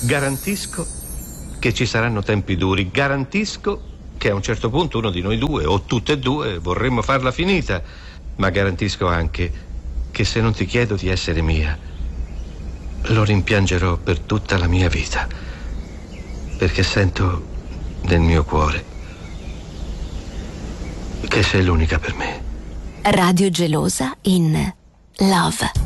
Garantisco che ci saranno tempi duri, garantisco che a un certo punto uno di noi due, o tutte e due, vorremmo farla finita, ma garantisco anche che se non ti chiedo di essere mia, lo rimpiangerò per tutta la mia vita, perché sento nel mio cuore che sei l'unica per me. Radio Gelosa in Love.